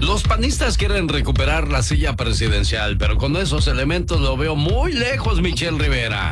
Los panistas quieren recuperar la silla presidencial, pero con esos elementos lo veo muy lejos, Michelle Rivera.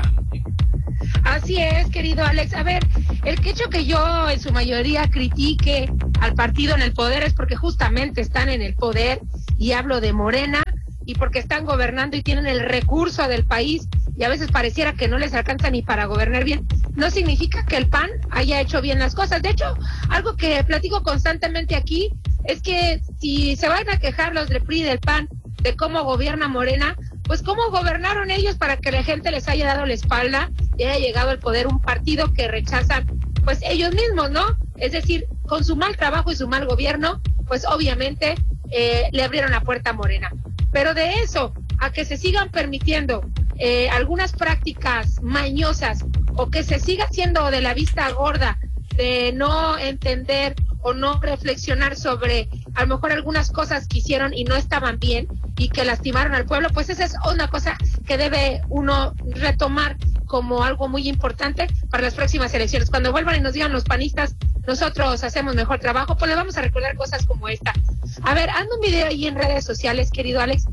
Así es, querido Alex. A ver, el hecho que yo en su mayoría critique al partido en el poder es porque justamente están en el poder, y hablo de Morena, y porque están gobernando y tienen el recurso del país, y a veces pareciera que no les alcanza ni para gobernar bien. No significa que el PAN haya hecho bien las cosas. De hecho, algo que platico constantemente aquí es que si se van a quejar los del PRI y del PAN de cómo gobierna Morena, pues cómo gobernaron ellos para que la gente les haya dado la espalda y haya llegado al poder un partido que rechazan pues ellos mismos, ¿no? Es decir, con su mal trabajo y su mal gobierno, pues obviamente le abrieron la puerta a Morena. Pero de eso a que se sigan permitiendo algunas prácticas mañosas, o que se siga haciendo de la vista gorda, de no entender o no reflexionar sobre a lo mejor algunas cosas que hicieron y no estaban bien y que lastimaron al pueblo, pues esa es una cosa que debe uno retomar como algo muy importante para las próximas elecciones. Cuando vuelvan y nos digan los panistas, nosotros hacemos mejor trabajo, pues le vamos a recordar cosas como esta. A ver, anda un video ahí en redes sociales, querido Alex,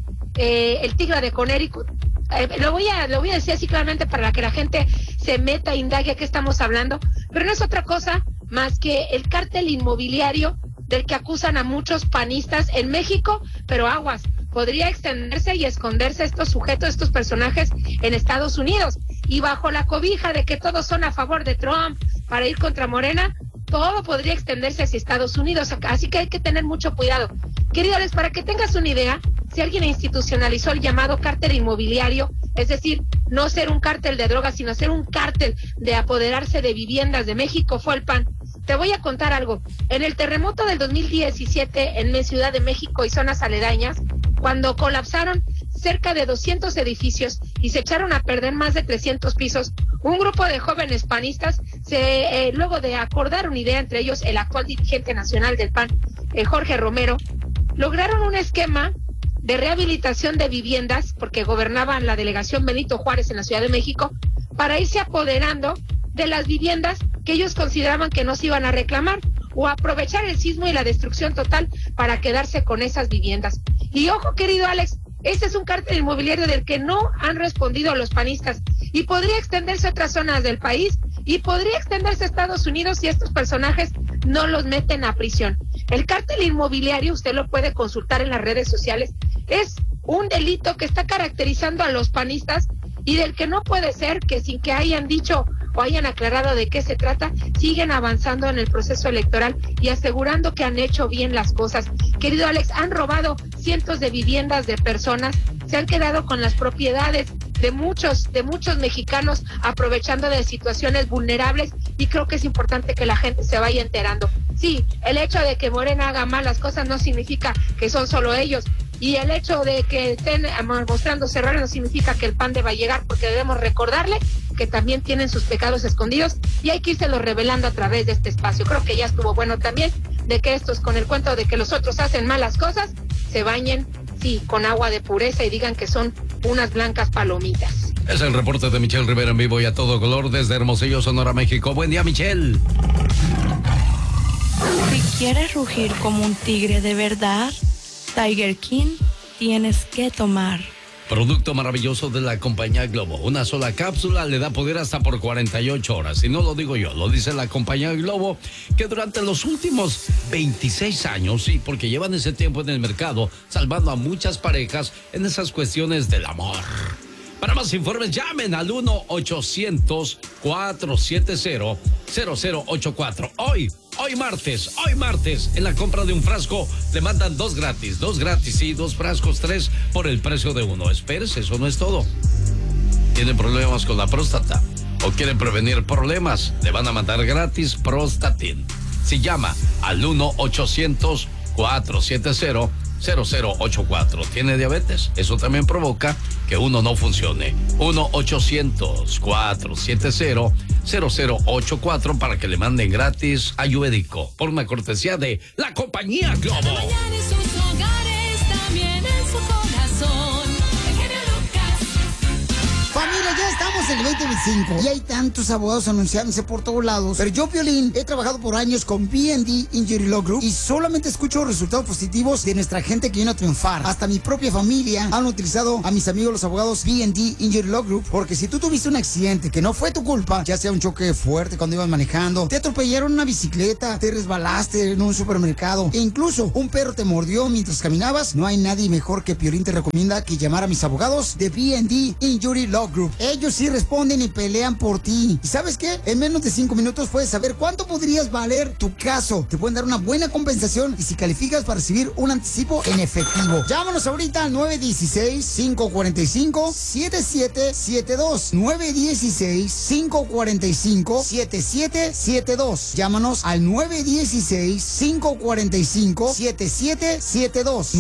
el tigre de Connecticut. Lo voy a decir así claramente para que la gente se meta e indague a qué estamos hablando, pero no es otra cosa más que el cártel inmobiliario del que acusan a muchos panistas en México, pero aguas, podría extenderse y esconderse estos sujetos, estos personajes en Estados Unidos, y bajo la cobija de que todos son a favor de Trump para ir contra Morena, todo podría extenderse hacia Estados Unidos, así que hay que tener mucho cuidado. Querido Alex, para que tengas una idea, si alguien institucionalizó el llamado cártel inmobiliario, es decir, no ser un cártel de drogas, sino ser un cártel de apoderarse de viviendas de México, fue el PAN. Te voy a contar algo. En el terremoto del 2017 en Ciudad de México y zonas aledañas, cuando colapsaron cerca de 200 edificios y se echaron a perder más de 300 pisos, un grupo de jóvenes panistas, luego de acordar una idea, entre ellos el actual dirigente nacional del PAN, Jorge Romero, lograron un esquema de rehabilitación de viviendas, porque gobernaban la delegación Benito Juárez en la Ciudad de México, para irse apoderando de las viviendas que ellos consideraban que no se iban a reclamar, o aprovechar el sismo y la destrucción total para quedarse con esas viviendas. Y ojo, querido Alex, este es un cártel inmobiliario del que no han respondido los panistas, y podría extenderse a otras zonas del país, y podría extenderse a Estados Unidos si estos personajes no los meten a prisión. El cártel inmobiliario, usted lo puede consultar en las redes sociales, es un delito que está caracterizando a los panistas, y del que no puede ser que sin que hayan dicho o hayan aclarado de qué se trata, siguen avanzando en el proceso electoral y asegurando que han hecho bien las cosas. Querido Alex, han robado cientos de viviendas de personas, se han quedado con las propiedades de muchos mexicanos, aprovechando de situaciones vulnerables, y creo que es importante que la gente se vaya enterando. Sí, el hecho de que Morena haga malas cosas no significa que son solo ellos, y el hecho de que estén mostrándose errores no significa que el PAN deba llegar, porque debemos recordarle que también tienen sus pecados escondidos y hay que irselos revelando a través de este espacio. Creo que ya estuvo bueno también de que estos, con el cuento de que los otros hacen malas cosas, se bañen, sí, con agua de pureza y digan que son unas blancas palomitas. Es el reporte de Michelle Rivera en vivo y a todo color desde Hermosillo, Sonora, México. Buen día, Michelle. Si quieres rugir como un tigre de verdad, Tiger King tienes que tomar. Producto maravilloso de la compañía Globo. Una sola cápsula le da poder hasta por 48 horas. Y no lo digo yo, lo dice la compañía Globo, que durante los últimos 26 años, sí, porque llevan ese tiempo en el mercado, salvando a muchas parejas en esas cuestiones del amor. Para más informes, llamen al 1-800-470-0084. Hoy martes, en la compra de un frasco, le mandan dos gratis, sí, dos frascos, 3 por el precio de uno. Espérese, eso no es todo. ¿Tienen problemas con la próstata o quieren prevenir problemas? Le van a mandar gratis Prostatin. Si llama al 1-800-470-0084. ¿Tiene diabetes? Eso también provoca que uno no funcione. 1-800-470-0084 para que le manden gratis Ayurvédico, por una cortesía de la compañía Globo. Cada mañana en sus hogares, también en su corazón. El genio Lucas. Familia, ya estamos estamos en el 2025 y hay tantos abogados anunciándose por todos lados. Pero yo, Piolín, he trabajado por años con B&D Injury Law Group y solamente escucho resultados positivos de nuestra gente que viene a triunfar. Hasta mi propia familia han utilizado a mis amigos los abogados B&D Injury Law Group, porque si tú tuviste un accidente que no fue tu culpa, ya sea un choque fuerte cuando ibas manejando, te atropellaron una bicicleta, te resbalaste en un supermercado e incluso un perro te mordió mientras caminabas, no hay nadie mejor que Piolín te recomienda que llamar a mis abogados de B&D Injury Law Group. Ellos sí responden y pelean por ti. ¿Y sabes qué? En menos de 5 minutos puedes saber cuánto podrías valer tu caso. Te pueden dar una buena compensación y si calificas para recibir un anticipo en efectivo. Llámanos ahorita al 916-545-7772. 916-545-7772. Llámanos al 916-545-7772.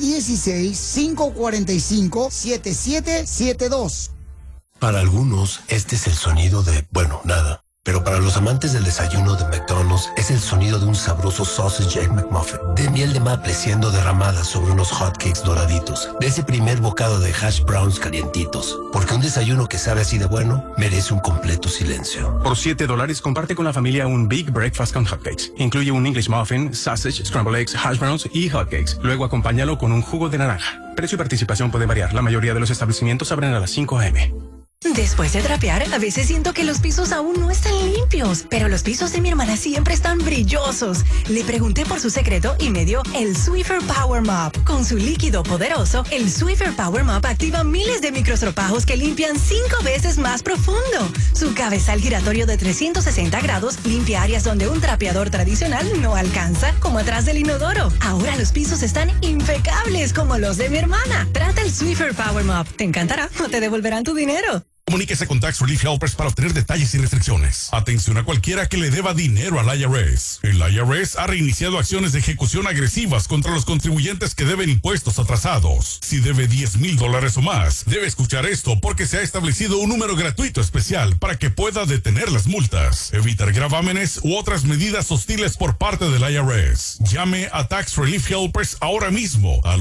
916-545-7772. Para algunos, este es el sonido de, bueno, nada. Pero para los amantes del desayuno de McDonald's, es el sonido de un sabroso sausage egg McMuffin, de miel de maple siendo derramada sobre unos hotcakes doraditos, de ese primer bocado de hash browns calientitos. Porque un desayuno que sabe así de bueno, merece un completo silencio. Por $7, comparte con la familia un Big Breakfast con hotcakes. Incluye un English muffin, sausage, scrambled eggs, hash browns y hotcakes. Luego acompáñalo con un jugo de naranja. Precio y participación puede variar. La mayoría de los establecimientos abren a las 5 a.m. Después de trapear, a veces siento que los pisos aún no están limpios, pero los pisos de mi hermana siempre están brillosos. Le pregunté por su secreto y me dio el Swiffer Power Mop. Con su líquido poderoso, el Swiffer Power Mop activa miles de microstropajos que limpian 5 veces más profundo. Su cabezal giratorio de 360 grados limpia áreas donde un trapeador tradicional no alcanza, como atrás del inodoro. Ahora los pisos están impecables como los de mi hermana. Trata el Swiffer Power Mop. Te encantará o te devolverán tu dinero. Comuníquese con Tax Relief Helpers para obtener detalles y restricciones. Atención a cualquiera que le deba dinero al IRS. El IRS ha reiniciado acciones de ejecución agresivas contra los contribuyentes que deben impuestos atrasados. Si debe $10,000 o más, debe escuchar esto porque se ha establecido un número gratuito especial para que pueda detener las multas, evitar gravámenes u otras medidas hostiles por parte del IRS. Llame a Tax Relief Helpers ahora mismo al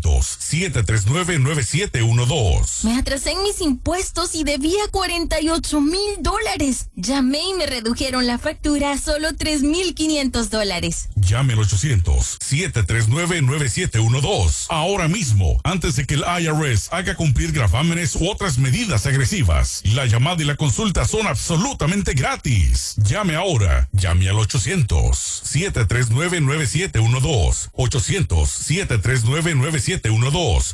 800-739-9712. Me atrasé en mis impuestos y debía $48,000. Llamé y me redujeron la factura a solo $3,500. Llame al 800-739-9712 ahora mismo, antes de que el IRS haga cumplir gravámenes u otras medidas agresivas. La llamada y la consulta son absolutamente gratis. Llame ahora. Llame al 800-739-9712. 800-739-9712.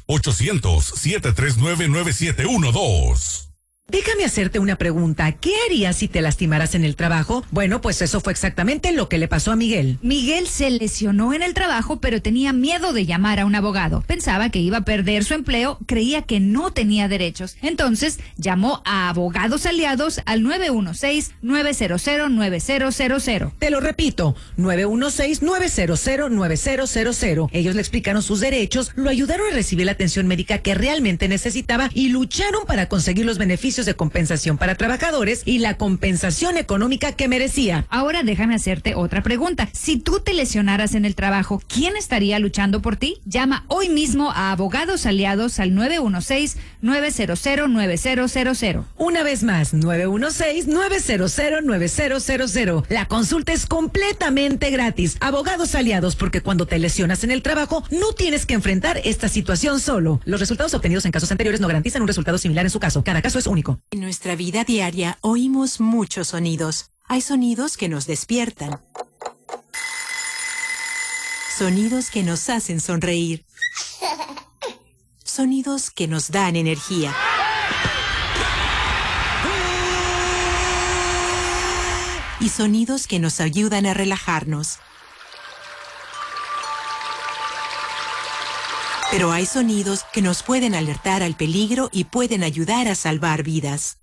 800-739-9712. Déjame hacerte una pregunta. ¿Qué harías si te lastimaras en el trabajo? Bueno, pues eso fue exactamente lo que le pasó a Miguel. Miguel se lesionó en el trabajo, pero tenía miedo de llamar a un abogado. Pensaba que iba a perder su empleo, creía que no tenía derechos. Entonces, llamó a Abogados Aliados al 916-900-9000. Te lo repito, 916-900-9000. Ellos le explicaron sus derechos, lo ayudaron a recibir la atención médica que realmente necesitaba y lucharon para conseguir los beneficios de compensación para trabajadores y la compensación económica que merecía. Ahora déjame hacerte otra pregunta. Si tú te lesionaras en el trabajo, ¿quién estaría luchando por ti? Llama hoy mismo a Abogados Aliados al 916-900-9000. Una vez más, 916-900-9000. La consulta es completamente gratis. Abogados Aliados, porque cuando te lesionas en el trabajo, no tienes que enfrentar esta situación solo. Los resultados obtenidos en casos anteriores no garantizan un resultado similar en su caso. Cada caso es único. En nuestra vida diaria oímos muchos sonidos. Hay sonidos que nos despiertan. Sonidos que nos hacen sonreír. Sonidos que nos dan energía. Y sonidos que nos ayudan a relajarnos. Pero hay sonidos que nos pueden alertar al peligro y pueden ayudar a salvar vidas.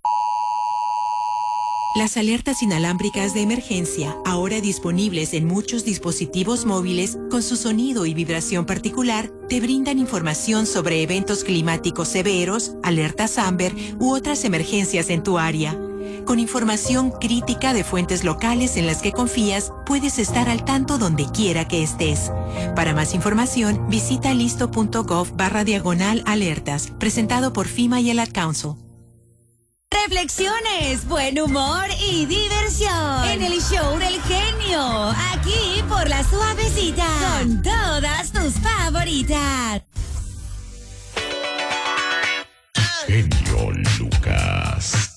Las alertas inalámbricas de emergencia, ahora disponibles en muchos dispositivos móviles con su sonido y vibración particular, te brindan información sobre eventos climáticos severos, alertas Amber u otras emergencias en tu área. Con información crítica de fuentes locales en las que confías, puedes estar al tanto donde quiera que estés. Para más información, visita listo.gov/alertas, presentado por FEMA y el Ad Council. reflexiones, buen humor y diversión. En el show del genio, aquí por La Suavecita, con todas tus favoritas. Genio Lucas.